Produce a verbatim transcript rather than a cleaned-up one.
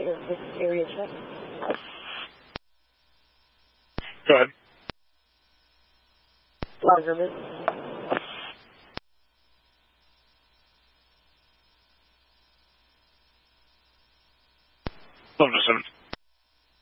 this area check. Go ahead. Lagerman. eleven to seven.